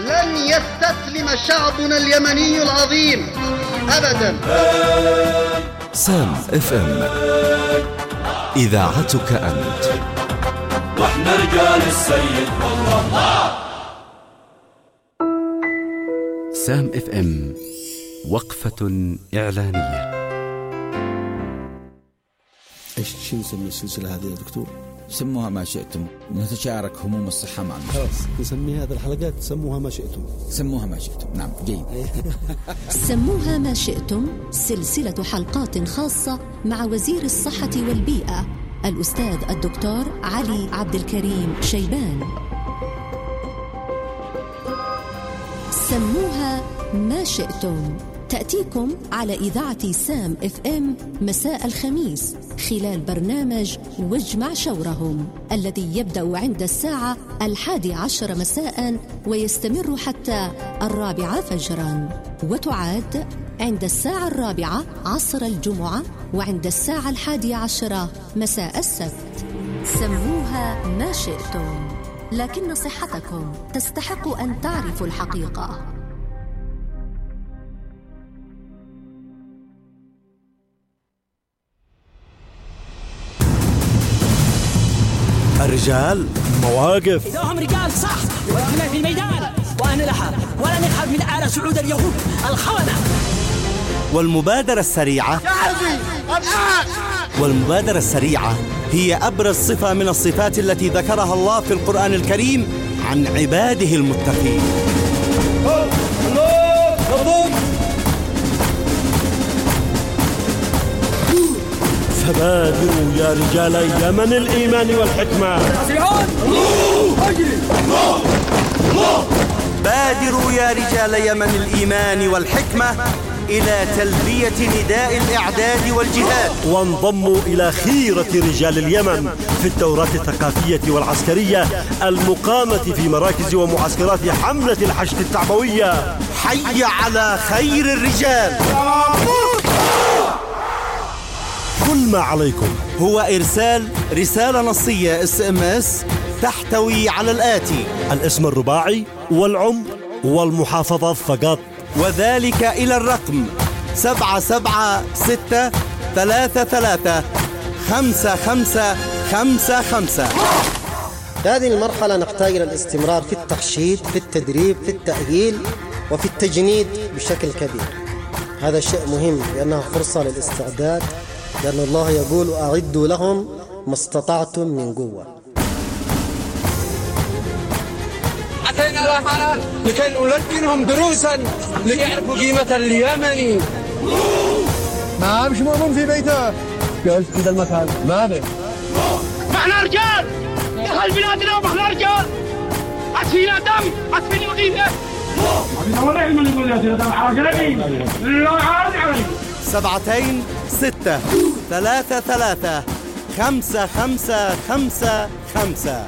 لن يستسلم شعبنا اليمني العظيم أبدا. سام اف ام، إذاعتك أنت. واحنا رجال السيد والله. سام اف ام، وقفة إعلانية. شو نسمي السلسلة هذه يا دكتور؟ سموها ما شئتم، نتشارك هموم الصحة مع المستمعين. خلاص نسمي هذه الحلقات سموها ما شئتم. سموها ما شئتم، نعم جيد. سموها ما شئتم، سلسلة حلقات خاصة مع وزير الصحة والبيئة الأستاذ الدكتور علي عبد الكريم شيبان. سموها ما شئتم تأتيكم على إذاعة سام اف ام مساء الخميس خلال برنامج واجمع شورهم الذي يبدأ عند الساعة 11 مساء ويستمر حتى 4 فجرا، وتعاد عند الساعة 4 عصر الجمعة وعند الساعة 11 مساء السبت. سموها ما شئتم، لكن صحتكم تستحق أن تعرفوا الحقيقة. الرجال مواقف، إذا هم رجال صح وإحنا في الميدان وأنا لها ولا نخاف من آل سعود اليهود الخونة. والمبادرة السريعة والمبادرة السريعة هي أبرز صفة من الصفات التي ذكرها الله في القرآن الكريم عن عباده المتقين. فبادروا يا رجال اليمن الإيمان والحكمة. بادروا يا رجال يمن الإيمان والحكمة إلى تلبية نداء الإعداد والجهاد، وانضموا إلى خيرة رجال اليمن في الدورات الثقافية والعسكرية المقامة في مراكز ومعسكرات حملة الحشد التعبوية. حي على خير الرجال. كل ما عليكم هو إرسال رسالة نصية SMS تحتوي على الآتي: الاسم الرباعي والعمر والمحافظة فقط، وذلك إلى الرقم 776335555. هذه المرحلة نحتاج إلى الاستمرار في التخشيد، في التدريب، في التأهيل وفي التجنيد بشكل كبير. هذا شيء مهم لأنها فرصة للاستعداد، لأن الله يقول أعدوا لهم ما استطعتم من قوة. أتينا الآن لكي نلقنهم دروسا ليعرفوا قيمة اليمني. ما مش مؤمن في بيته قلت كذا المكان ما به. ما احنا رجال دخل بلادنا وما احنا رجال. أسفينا دم أسفين وغيثة. أبي نوري من يقول يا سيدة حاجرني لا عادي علي. 763335555.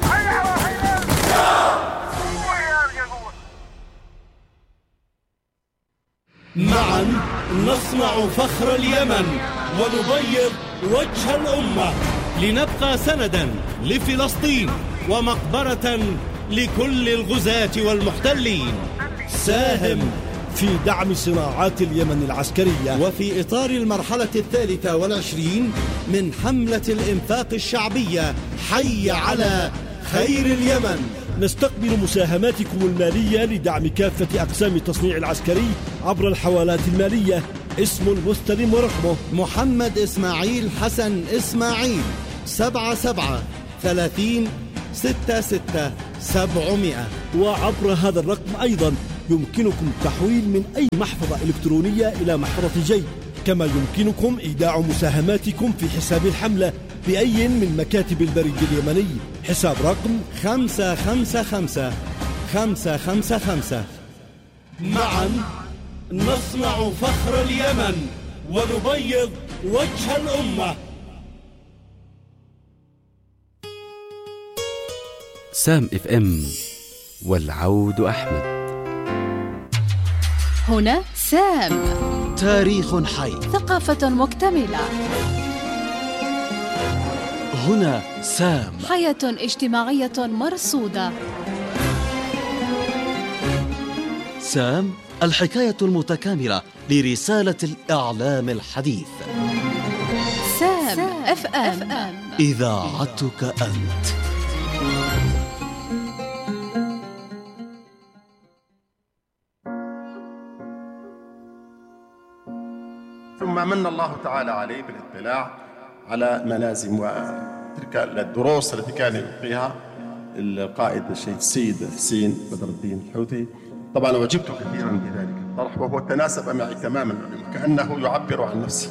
معا نصنع فخر اليمن ونبيض وجه الأمة، لنبقى سندا لفلسطين ومقبرة لكل الغزاة والمحتلين. ساهم في دعم صناعات اليمن العسكرية، وفي إطار المرحلة 23 من حملة الإنفاق الشعبية حي على خير اليمن. نستقبل مساهماتكم المالية لدعم كافة أقسام التصنيع العسكري عبر الحوالات المالية. اسم المستلم ورقمه: محمد إسماعيل حسن إسماعيل، 773066 وعبر هذا الرقم أيضا يمكنكم التحويل من أي محفظة إلكترونية إلى محفظة جي، كما يمكنكم إيداع مساهماتكم في حساب الحملة بأي من مكاتب البريد اليمني. حساب رقم 555555. معا نصنع فخر اليمن ونبيض وجه الأمة. سام اف ام، والعود أحمد. هنا سام، تاريخ حي، ثقافة مكتملة. هنا سام، حياة اجتماعية مرصودة. سام، الحكاية المتكاملة لرسالة الإعلام الحديث. سام اف ام، إذاعتك أنت. ثم من الله تعالى عليه بالاطلاع على ملازم وتلك الدروس التي كان يلقيها القائد الشهيد السيد حسين بدر الدين الحوثي. طبعا أعجبت كثيرا بذلك الطرح، وهو تناسب معي تماما، كأنه يعبر عن نفسه.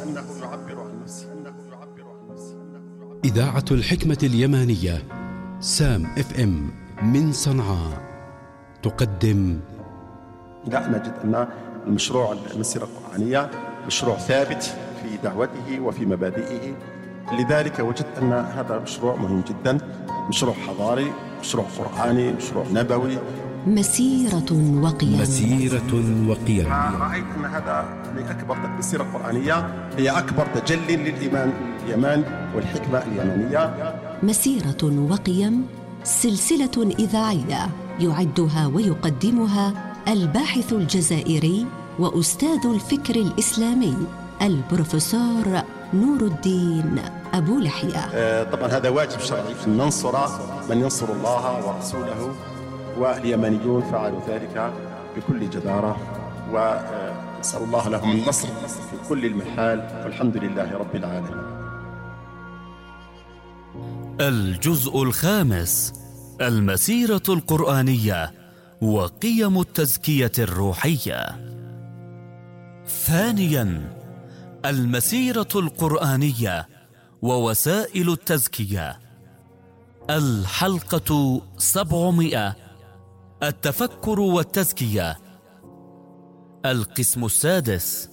إذاعة الحكمة اليمانية سام اف ام من صنعاء تقدم. نجد أن المشروع المسيرة القرآنية مشروع ثابت في دعوته وفي مبادئه، لذلك وجدت أن هذا مشروع مهم جدا، مشروع حضاري، مشروع قرآني، مشروع نبوي، مسيرة وقيم. رأيت أن هذا أكبر المسيرة القرآنية هي أكبر تجلي للإيمان اليماني والحكمة اليمانية. مسيرة وقيم، سلسلة إذاعية يعدها ويقدمها الباحث الجزائري وأستاذ الفكر الإسلامي البروفيسور نور الدين أبو لحية. طبعا هذا واجب شرعي أن ننصر من ينصر الله ورسوله، واليمنيون فعلوا ذلك بكل جدارة، ونسأل الله لهم النصر في كل المحال، والحمد لله رب العالمين. الجزء الخامس: المسيرة القرآنية وقيم التزكية الروحية. ثانياً: المسيرة القرآنية ووسائل التزكية. الحلقة 700: التفكر والتزكية. القسم السادس.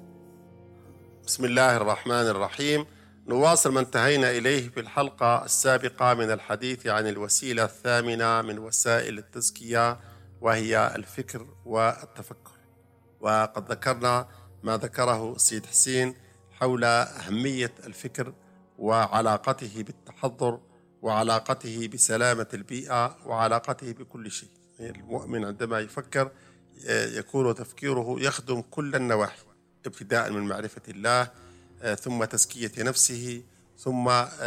بسم الله الرحمن الرحيم. نواصل ما انتهينا إليه في الحلقة السابقة من الحديث عن الوسيلة الثامنة من وسائل التزكية، وهي الفكر والتفكر. وقد ذكرنا ما ذكره السيد حسين حول أهمية الفكر وعلاقته بالتحضر وعلاقته بسلامة البيئة وعلاقته بكل شيء. المؤمن عندما يفكر يكون تفكيره يخدم كل النواحي، ابتداء من معرفة الله، ثم تزكية نفسه، ثم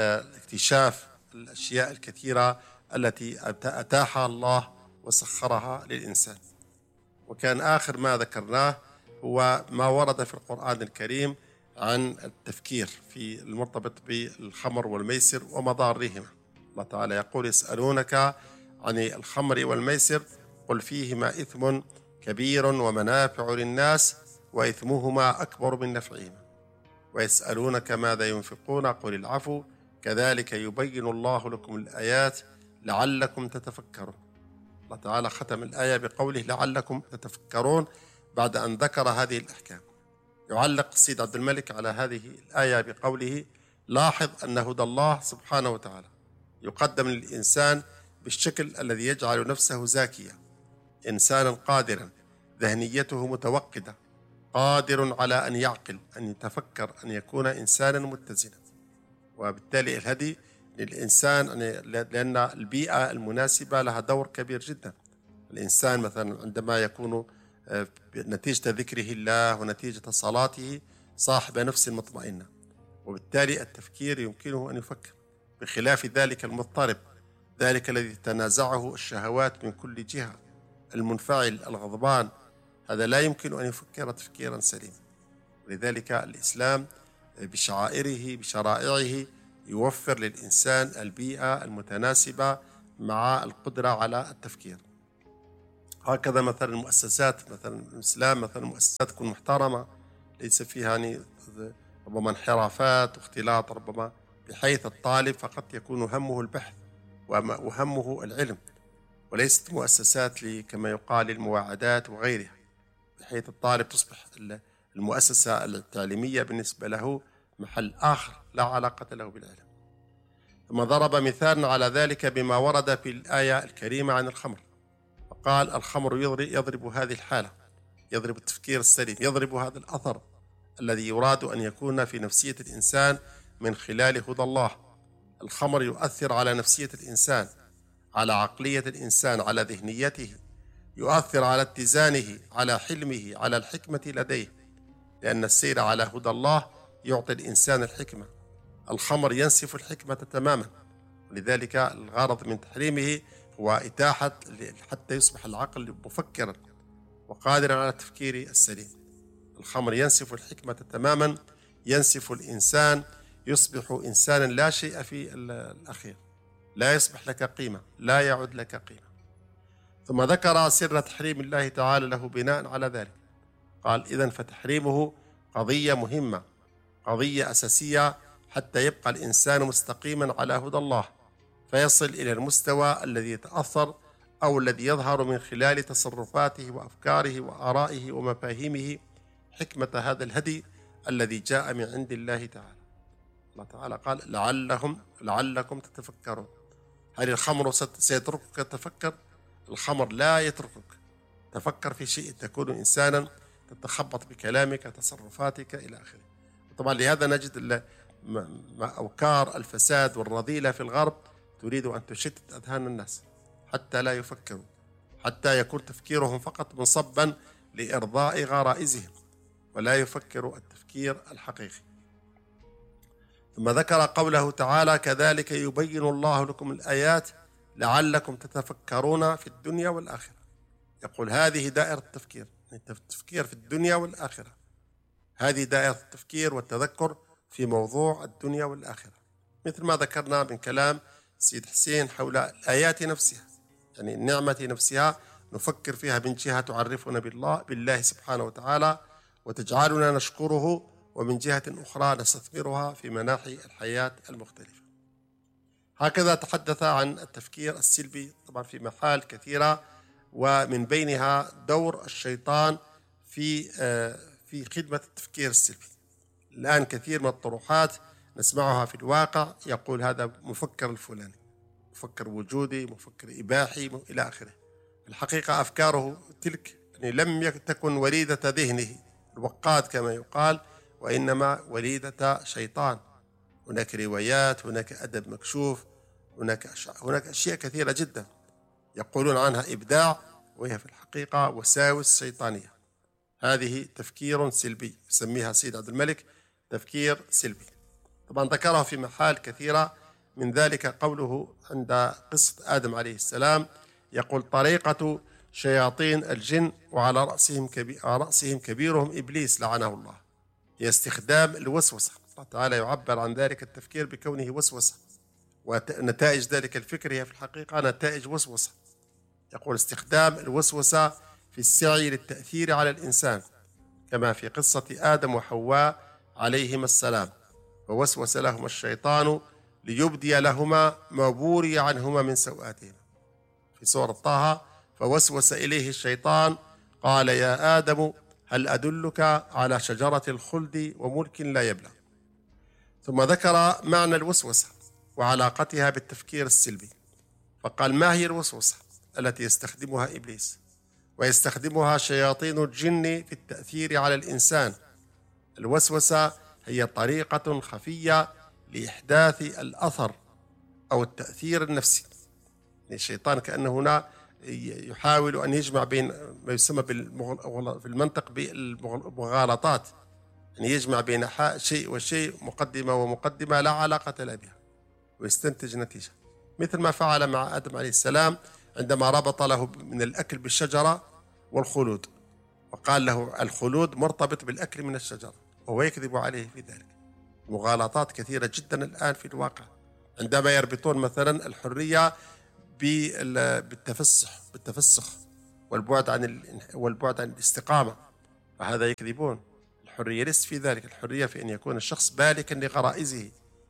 اكتشاف الأشياء الكثيرة التي أتاحها الله وسخرها للإنسان. وكان آخر ما ذكرناه هو ما ورد في القرآن الكريم عن التفكير في المرتبط بالخمر والميسر ومضارهما. الله تعالى يقول: يسألونك عن الخمر والميسر قل فيهما إثم كبير ومنافع للناس وإثمهما أكبر من نفعهما، ويسألونك ماذا ينفقون قل العفو كذلك يبين الله لكم الآيات لعلكم تتفكرون. الله تعالى ختم الآية بقوله لعلكم تتفكرون بعد أن ذكر هذه الأحكام. يعلق السيد عبد الملك على هذه الآية بقوله: لاحظ أن هدى الله سبحانه وتعالى يقدم للإنسان بالشكل الذي يجعل نفسه زاكيا، إنسانا قادرا، ذهنيته متوقدة، قادر على أن يعقل، أن يتفكر، أن يكون إنسانا متزنا. وبالتالي الهدي للإنسان، لأن البيئة المناسبة لها دور كبير جدا. الإنسان مثلا عندما يكون نتيجة ذكره الله ونتيجة صلاته صاحب نفس مطمئنة، وبالتالي التفكير يمكنه أن يفكر، بخلاف ذلك المضطرب، ذلك الذي تنازعه الشهوات من كل جهة، المنفعل الغضبان، هذا لا يمكن أن يفكر تفكيرا سليما. ولذلك الإسلام بشعائره بشرائعه يوفر للإنسان البيئة المتناسبة مع القدرة على التفكير. هكذا مثلا المؤسسات، مثلا الإسلام مثلا مؤسسات تكون محترمة، ليس فيها ربما انحرافات واختلاط، ربما بحيث الطالب فقط يكون همه البحث وهمه العلم، وليست مؤسسات كما يقال المواعدات وغيرها، بحيث الطالب تصبح المؤسسة التعليمية بالنسبة له محل آخر لا علاقة له بالعلم. ثم ضرب مثالا على ذلك بما ورد في الآية الكريمة عن الخمر، فقال: الخمر يضرب هذه الحالة، يضرب التفكير السليم، يضرب هذا الأثر الذي يراد أن يكون في نفسية الإنسان من خلال هدى الله. الخمر يؤثر على نفسية الإنسان، على عقلية الإنسان، على ذهنيته، يؤثر على اتزانه، على حلمه، على الحكمة لديه، لأن السير على هدى الله يعطي الإنسان الحكمة. الخمر ينسف الحكمة تماما، ولذلك الغرض من تحريمه هو إتاحة حتى يصبح العقل مفكرا وقادرا على التفكير السليم. الخمر ينسف الحكمة تماما، ينسف الإنسان، يصبح إنسانا لا شيء في الأخير، لا يصبح لك قيمة، لا يعد لك قيمة. ثم ذكر سر تحريم الله تعالى له بناء على ذلك، قال إذن فتحريمه قضية مهمة، قضية أساسية حتى يبقى الإنسان مستقيما على هدى الله، فيصل إلى المستوى الذي يتأثر أو الذي يظهر من خلال تصرفاته وأفكاره وآرائه ومفاهيمه حكمة هذا الهدي الذي جاء من عند الله تعالى. الله تعالى قال لعلكم تتفكرون. هل الخمر سيتركك تتفكر؟ الخمر لا يتركك، تفكر في شيء، تكون إنسانا تتخبط بكلامك، تصرفاتك إلى آخره. طبعا لهذا نجد أوكار الفساد والرذيلة في الغرب تريد أن تشتت أذهان الناس حتى لا يفكروا، حتى يكون تفكيرهم فقط منصبا لإرضاء غرائزهم ولا يفكروا التفكير الحقيقي. ثم ذكر قوله تعالى كذلك يبين الله لكم الآيات لعلكم تتفكرون في الدنيا والآخرة. يقول هذه دائرة التفكير، التفكير في الدنيا والآخرة، هذه دائرة التفكير والتذكر في موضوع الدنيا والآخرة، مثل ما ذكرنا من كلام سيد حسين حول الآيات نفسها، يعني النعمة نفسها نفكر فيها من جهة تعرفنا بالله سبحانه وتعالى وتجعلنا نشكره، ومن جهة أخرى نستثمرها في مناحي الحياة المختلفة. هكذا تحدث عن التفكير السلبي طبعا في محال كثيرة، ومن بينها دور الشيطان في خدمة التفكير السلبي. الآن كثير من الطروحات نسمعها في الواقع، يقول هذا مفكر الفلاني، مفكر وجودي، مفكر إباحي إلى آخره. الحقيقة أفكاره تلك يعني لم تكن وليدة ذهنه الوقاد كما يقال، وإنما وليدة شيطان. هناك روايات، هناك أدب مكشوف، هناك أشياء كثيرة جدا يقولون عنها إبداع، وهي في الحقيقة وساوس شيطانية. هذه تفكير سلبي يسميها سيد عبد الملك تفكير سلبي. طبعا ذكره في محال كثيرة، من ذلك قوله عند قصة آدم عليه السلام، يقول طريقة شياطين الجن وعلى رأسهم كبيرهم إبليس لعنه الله، هي استخدام الوسوسة. الله تعالى يعبر عن ذلك التفكير بكونه وسوسة، ونتائج ذلك الفكر هي في الحقيقة نتائج وسوسة. يقول استخدام الوسوسة في السعي للتأثير على الإنسان، كما في قصة آدم وحواء عليهما السلام، ووسوس لهما الشيطان ليبدي لهما ما بوري عنهما من سوآتهما. في سورة طه فوسوس إليه الشيطان قال يا آدم هل أدلك على شجرة الخلد وملك لا يبلى. ثم ذكر معنى الوسوسة وعلاقتها بالتفكير السلبي، فقال ما هي الوسوسة التي يستخدمها إبليس ويستخدمها شياطين الجن في التأثير على الإنسان؟ الوسوسة هي طريقة خفية لإحداث الأثر أو التأثير النفسي. الشيطان كأنه هنا يحاول أن يجمع بين ما يسمى في المنطق بالمغالطات، يعني يجمع بين شيء وشيء، مقدمة ومقدمة لا علاقة لا بها، ويستنتج نتيجة، مثل ما فعل مع آدم عليه السلام عندما ربط له من الأكل بالشجرة والخلود، وقال له الخلود مرتبط بالأكل من الشجرة، وهو يكذب عليه في ذلك. مغالطات كثيرة جدا الآن في الواقع، عندما يربطون مثلا الحرية بالتفسخ والبعد عن الاستقامة، فهذا يكذبون. الحرية ليست في ذلك، الحرية في أن يكون الشخص بالكا لغرائزه،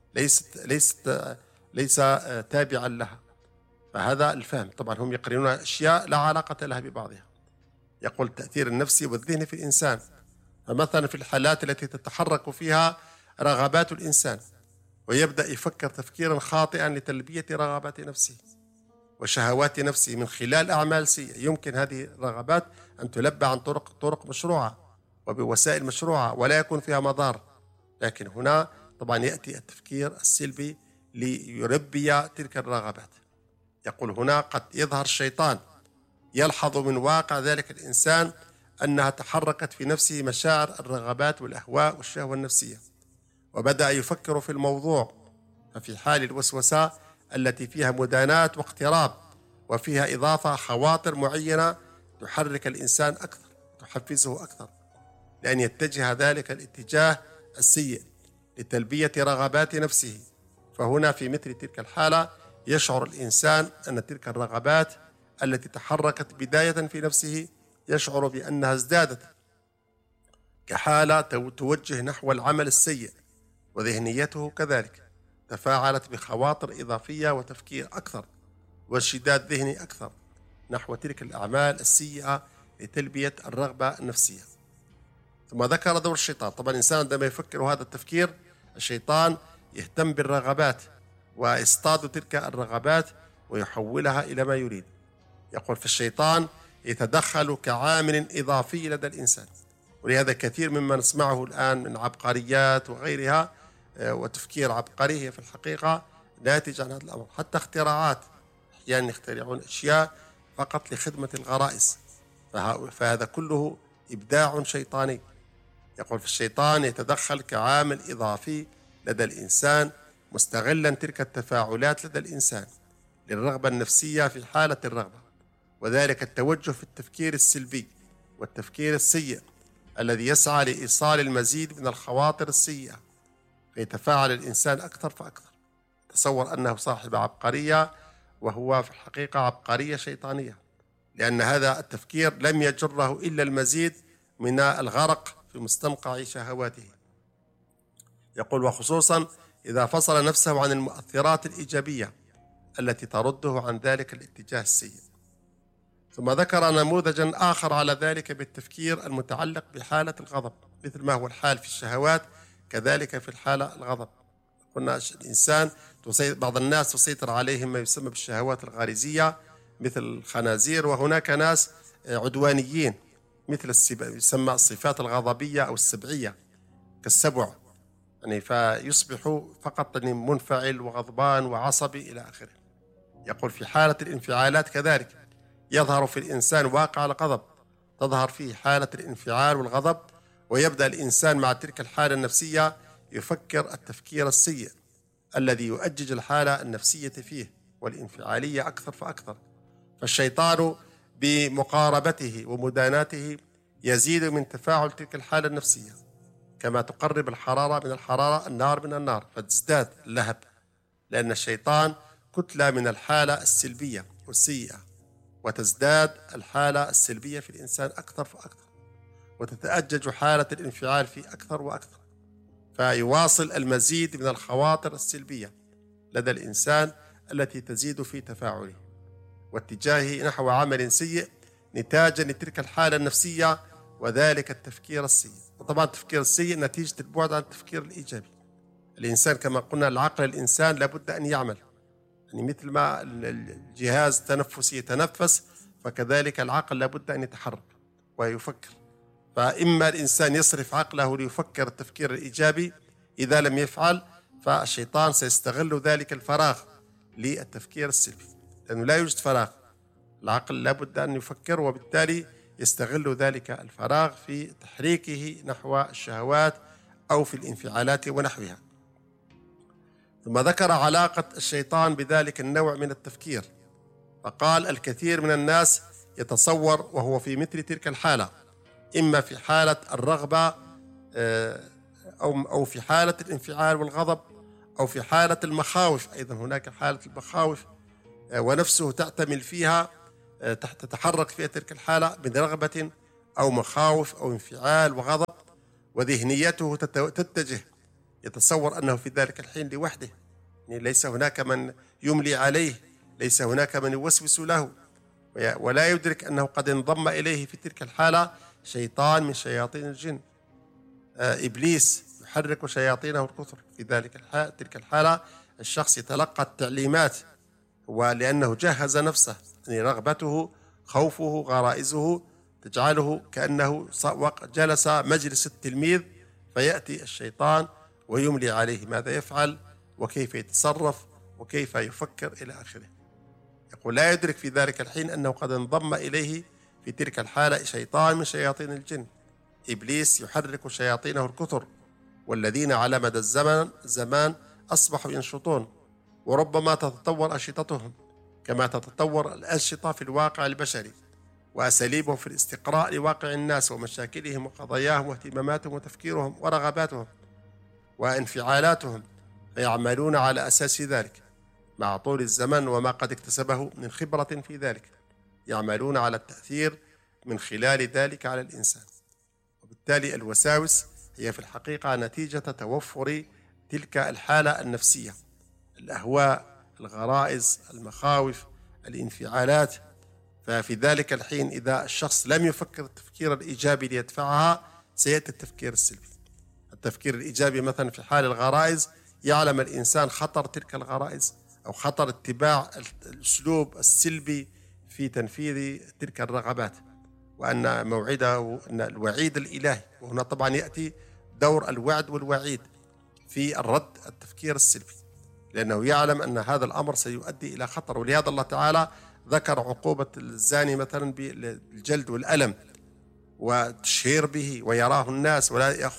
ليس تابعا لها. فهذا الفهم. طبعا هم يقرنون أشياء لا علاقة لها ببعضها. يقول التأثير النفسي والذهني في الإنسان، فمثلا في الحالات التي تتحرك فيها رغبات الإنسان ويبدأ يفكر تفكيرا خاطئا لتلبية رغبات نفسه وشهوات نفسه من خلال أعمال سيئة، يمكن هذه الرغبات أن تلبى عن طرق مشروعة وبوسائل مشروعة ولا يكون فيها مضار. لكن هنا طبعا يأتي التفكير السلبي ليربي تلك الرغبات. يقول هنا قد يظهر الشيطان يلحظ من واقع ذلك الإنسان أنها تحركت في نفسه مشاعر الرغبات والأهواء والشهوة النفسية، وبدأ يفكر في الموضوع. ففي حال الوسوسة التي فيها مداناة واقتراب وفيها إضافة خواطر معينة تحرك الإنسان أكثر، تحفزه أكثر لأن يتجه ذلك الاتجاه السيء لتلبية رغبات نفسه. فهنا في مثل تلك الحالة يشعر الإنسان أن تلك الرغبات التي تحركت بداية في نفسه يشعر بأنها ازدادت، كحالة توجه نحو العمل السيء، وذهنيته كذلك تفاعلت بخواطر إضافية وتفكير أكثر وارشداد ذهني أكثر نحو تلك الأعمال السيئة لتلبية الرغبة النفسية. ثم ذكر دور الشيطان. طبعا الإنسان عندما يفكر هذا التفكير الشيطان يهتم بالرغبات ويصطاد تلك الرغبات ويحولها إلى ما يريد. يقول في الشيطان يتدخل كعامل إضافي لدى الإنسان، ولهذا كثير مما نسمعه الآن من عبقريات وغيرها وتفكير عبقري هي في الحقيقة ناتج عن هذا الأمر. حتى اختراعات أحيانا يخترعون أشياء فقط لخدمة الغرائز، فهذا كله إبداع شيطاني. يقول في الشيطان يتدخل كعامل إضافي لدى الإنسان مستغلا تلك التفاعلات لدى الإنسان للرغبة النفسية في حالة الرغبة، وذلك التوجه في التفكير السلبي والتفكير السيء الذي يسعى لإيصال المزيد من الخواطر السيئة، فيتفاعل الإنسان أكثر فأكثر. تصور أنه صاحب عبقرية وهو في الحقيقة عبقرية شيطانية، لأن هذا التفكير لم يجره إلا المزيد من الغرق في مستنقع شهواته. يقول وخصوصا إذا فصل نفسه عن المؤثرات الإيجابية التي ترده عن ذلك الاتجاه السيء. ثم ذكر نموذجا آخر على ذلك بالتفكير المتعلق بحالة الغضب، مثل ما هو الحال في الشهوات كذلك في الحالة الغضب. قلنا الإنسان بعض الناس تسيطر عليهم ما يسمى بالشهوات الغريزية مثل الخنازير، وهناك ناس عدوانيين مثل يسمى الصفات الغضبية أو السبعية كالسبع، يعني فيصبح فقط منفعل وغضبان وعصبي إلى آخره. يقول في حالة الانفعالات كذلك يظهر في الإنسان واقع الغضب، تظهر فيه حالة الانفعال والغضب، ويبدأ الإنسان مع تلك الحالة النفسية يفكر التفكير السيء الذي يؤجج الحالة النفسية فيه والانفعالية أكثر فأكثر. فالشيطان بمقاربته ومداناته يزيد من تفاعل تلك الحالة النفسية، كما تقرب الحرارة من الحرارة النار من النار، فتزداد اللهب، لأن الشيطان كتلة من الحالة السلبية والسيئة، وتزداد الحالة السلبية في الإنسان أكثر فأكثر، وتتأجج حالة الانفعال فيه أكثر وأكثر، فيواصل المزيد من الخواطر السلبية لدى الإنسان التي تزيد في تفاعله واتجاهه نحو عمل سيء نتاجا لتلك الحالة النفسية وذلك التفكير السيء. وطبعا التفكير السيء نتيجة البعد عن التفكير الإيجابي. الإنسان كما قلنا العقل الإنسان لابد أن يعمل، يعني مثل ما الجهاز التنفسي يتنفس فكذلك العقل لابد أن يتحرك ويفكر. فإما الإنسان يصرف عقله ليفكر التفكير الإيجابي، إذا لم يفعل فالشيطان سيستغل ذلك الفراغ للتفكير السلبي، لأنه لا يوجد فراغ، العقل لابد أن يفكر، وبالتالي يستغل ذلك الفراغ في تحريكه نحو الشهوات أو في الانفعالات ونحوها. ثم ذكر علاقة الشيطان بذلك النوع من التفكير، فقال الكثير من الناس يتصور وهو في مثل تلك الحالة، إما في حالة الرغبة أو في حالة الانفعال والغضب، أو في حالة المخاوف. أيضا هناك حالة المخاوف ونفسه تعتمل فيها، تتحرك فيها تلك الحالة من رغبة أو مخاوف أو انفعال وغضب، وذهنيته تتجه، يتصور أنه في ذلك الحين لوحده، يعني ليس هناك من يملي عليه، ليس هناك من يوسوس له، ولا يدرك أنه قد انضم إليه في تلك الحالة شيطان من شياطين الجن، إبليس يحرك شياطينه الكثر في تلك الحالة. الشخص يتلقى التعليمات ولأنه جهز نفسه، يعني رغبته خوفه غرائزه تجعله كأنه جلس مجلس التلميذ، فيأتي الشيطان ويملي عليه ماذا يفعل وكيف يتصرف وكيف يفكر إلى آخره. يقول لا يدرك في ذلك الحين أنه قد انضم إليه في تلك الحالة شيطان من شياطين الجن. إبليس يحرك شياطينه الكثر، والذين على مدى الزمان أصبحوا ينشطون، وربما تتطور أنشطتهم كما تتطور الأنشطة في الواقع البشري، وأساليبهم في الاستقراء لواقع الناس ومشاكلهم وقضاياهم واهتماماتهم وتفكيرهم ورغباتهم وانفعالاتهم، فيعملون على أساس ذلك مع طول الزمن وما قد اكتسبه من خبرة في ذلك، يعملون على التأثير من خلال ذلك على الإنسان. وبالتالي الوساوس هي في الحقيقة نتيجة توفر تلك الحالة النفسية، الأهواء، الغرائز، المخاوف، الانفعالات. ففي ذلك الحين إذا الشخص لم يفكر التفكير الإيجابي ليدفعها سيأتي التفكير السلبي. التفكير الإيجابي مثلا في حال الغرائز، يعلم الإنسان خطر تلك الغرائز أو خطر اتباع الأسلوب السلبي في تنفيذ تلك الرغبات، وأن موعده أن الوعيد الإلهي. وهنا طبعا يأتي دور الوعد والوعيد في الرد التفكير السلبي، لأنه يعلم أن هذا الأمر سيؤدي إلى خطر. ولهذا الله تعالى ذكر عقوبة الزاني مثلا بالجلد والألم والتشهير به ويراه الناس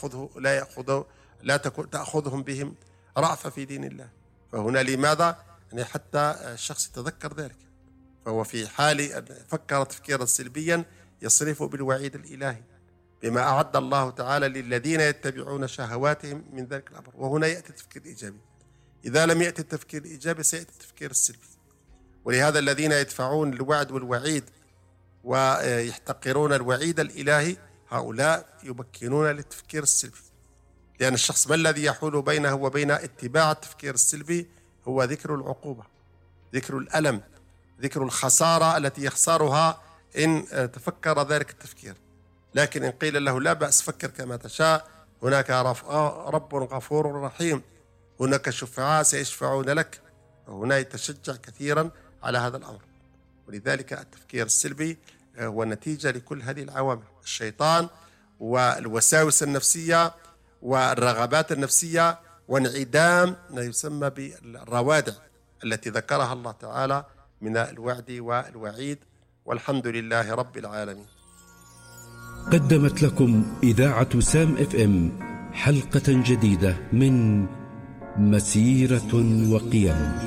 لا تأخذهم بهم رأفة في دين الله. فهنا لماذا؟ يعني حتى الشخص يتذكر ذلك، فهو في حال أن فكر تفكيرا سلبيا يصرف بالوعيد الإلهي بما أعد الله تعالى للذين يتبعون شهواتهم من ذلك الأمر. وهنا يأتي التفكير الإيجابي. إذا لم يأتي التفكير الإيجابي سيأتي التفكير السلبي. ولهذا الذين يدفعون الوعد والوعيد ويحتقرون الوعيد الإلهي هؤلاء يمكنون للتفكير السلبي، لأن الشخص ما الذي يحول بينه وبين اتباع التفكير السلبي؟ هو ذكر العقوبة، ذكر الألم، ذكر الخسارة التي يخسرها إن تفكر ذلك التفكير. لكن إن قيل له لا بأس فكر كما تشاء، هناك رب غفور رحيم، هناك شفعاء سيشفعون لك، وهنا يتشجع كثيرا على هذا الأمر. ولذلك التفكير السلبي هو نتيجة لكل هذه العوامل: الشيطان والوساوس النفسية والرغبات النفسية وانعدام ما يسمى بالروادع التي ذكرها الله تعالى من الوعد والوعيد. والحمد لله رب العالمين. قدمت لكم إذاعة سام FM حلقة جديدة من مسيرة وقيم.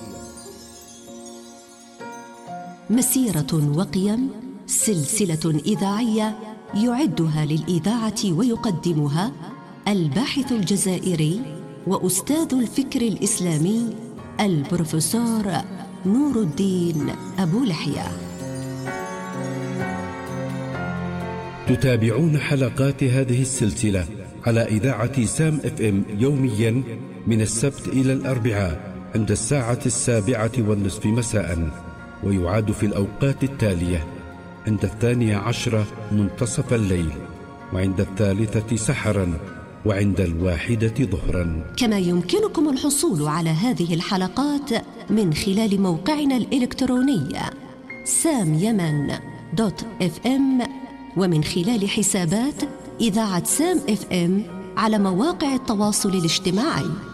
مسيرة وقيم سلسلة إذاعية يعدها للإذاعة ويقدمها الباحث الجزائري وأستاذ الفكر الإسلامي البروفيسور نور الدين أبو لحية. تتابعون حلقات هذه السلسلة على إذاعة سام FM يوميا من السبت إلى الأربعاء عند 7:07 مساء، ويعاد في الأوقات التالية: عند 12 منتصف الليل، وعند 3 سحرا، وعند 1 ظهرا. كما يمكنكم الحصول على هذه الحلقات من خلال موقعنا الإلكتروني samyaman.fm، ومن خلال حسابات إذاعة سام FM على مواقع التواصل الاجتماعي.